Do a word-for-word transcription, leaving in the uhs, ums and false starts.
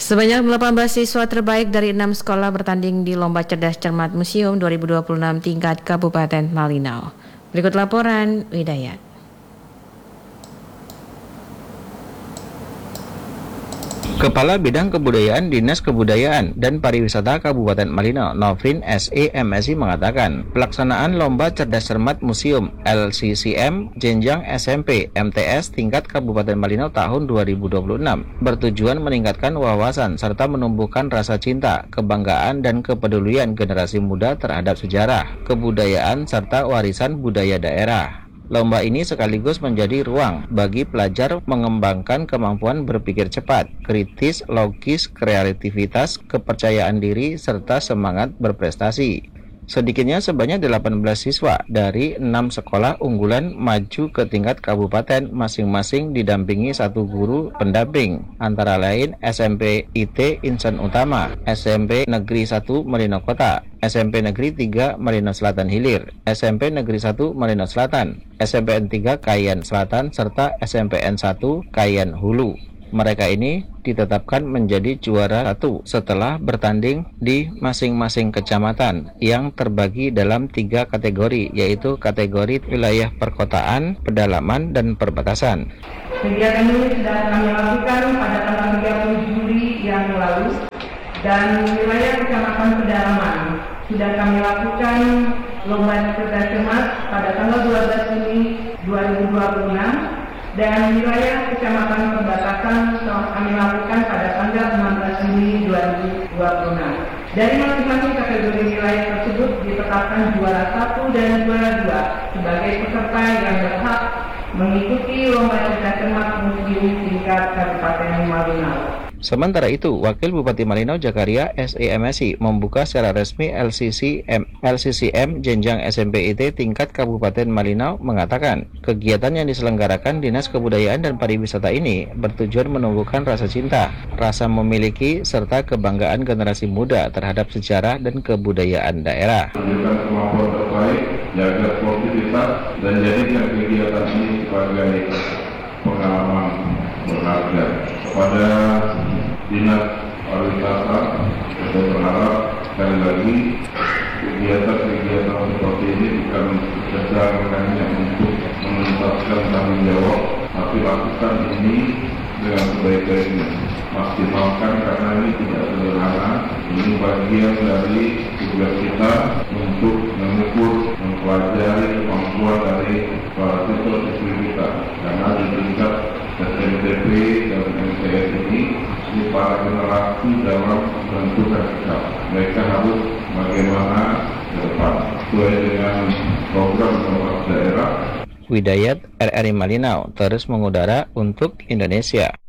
Sebanyak delapan belas siswa terbaik dari enam sekolah bertanding di Lomba Cerdas Cermat Museum dua ribu dua puluh enam tingkat Kabupaten Malinau. Berikut laporan Widayat. Kepala Bidang Kebudayaan Dinas Kebudayaan dan Pariwisata Kabupaten Malinau, Nofrin S E M Si mengatakan, pelaksanaan Lomba Cerdas Cermat Museum L C C M Jenjang S M P M T S tingkat Kabupaten Malinau tahun dua ribu dua puluh enam bertujuan meningkatkan wawasan serta menumbuhkan rasa cinta, kebanggaan dan kepedulian generasi muda terhadap sejarah, kebudayaan serta warisan budaya daerah. Lomba ini sekaligus menjadi ruang bagi pelajar mengembangkan kemampuan berpikir cepat, kritis, logis, kreativitas, kepercayaan diri, serta semangat berprestasi. Sedikitnya sebanyak delapan belas siswa dari enam sekolah unggulan maju ke tingkat kabupaten masing-masing didampingi satu guru pendamping, antara lain S M P I T Insan Utama, S M P Negeri satu Malinau Kota, S M P Negeri tiga Malinau Selatan Hilir, S M P Negeri satu Malinau Selatan, S M P N tiga Kayan Selatan, serta S M P N satu Kayan Hulu. Mereka ini ditetapkan menjadi juara satu setelah bertanding di masing-masing kecamatan yang terbagi dalam tiga kategori, yaitu kategori wilayah perkotaan, pedalaman, dan perbatasan. Kegiatan ini sudah kami lakukan pada tanggal tiga puluh Juli yang lalu, dan wilayah kecamatan pedalaman sudah kami lakukan Lomba Cerdas Cermat pada tanggal dua belas Juni dua ribu dua puluh enam. Dan wilayah kecamatan perbatasan telah kami lakukan pada tanggal enam belas Juni dua ribu dua puluh enam. Dari masing-masing kategori wilayah tersebut ditetapkan juara satu dan juara dua sebagai peserta yang berhak mengikuti Lomba Cerdas Cermat Museum tingkat Kabupaten Malinau. Sementara itu, Wakil Bupati Malinau Jakaria S E M Si membuka secara resmi L C C M L C C M Jenjang S M P I T tingkat Kabupaten Malinau mengatakan, kegiatan yang diselenggarakan Dinas Kebudayaan dan Pariwisata ini bertujuan menumbuhkan rasa cinta, rasa memiliki serta kebanggaan generasi muda terhadap sejarah dan kebudayaan daerah. Menunjukkan kemampuan terbaik, jaga sportivitas dan jadikan kegiatan ini sebagai pengalaman berharga. Pada Dinas Pariwisata, kita berharap sekali lagi kegiatan-kegiatan seperti ini bukan sekedar hanya untuk menuntaskan tanggung jawab, tapi lakukan ini dengan sebaik-baiknya. Maksimalkan karena ini tidak sederhana. Ini bagian dari tugas kita untuk mengukur, mempelajari kemampuan dari para siswa-siswi kita. Karena di tingkat S M T P dan M T S ini, ini para generasi dalam menentukan sikap. Mereka harus bagaimana ke depan sesuai dengan program pemerintah daerah. Widayat R R I Malinau terus mengudara untuk Indonesia.